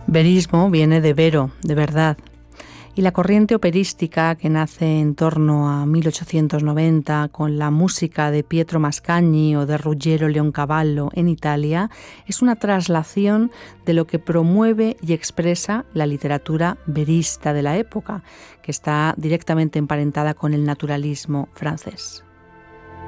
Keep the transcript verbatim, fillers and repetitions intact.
Verismo viene de vero, de verdad. Y la corriente operística que nace en torno a mil ochocientos noventa con la música de Pietro Mascagni o de Ruggero Leoncavallo en Italia es una traslación de lo que promueve y expresa la literatura verista de la época, que está directamente emparentada con el naturalismo francés.